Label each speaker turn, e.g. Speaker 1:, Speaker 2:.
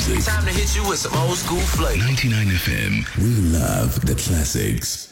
Speaker 1: Time to hit you with some old school flavor.
Speaker 2: 99 FM. We love the classics.